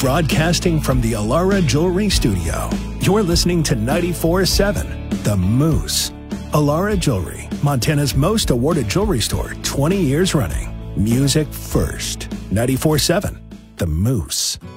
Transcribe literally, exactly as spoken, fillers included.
Broadcasting from the Alara Jewelry Studio, you're listening to ninety-four seven The Moose. Alara Jewelry, Montana's most awarded jewelry store, twenty years running. Music first. ninety-four seven The Moose.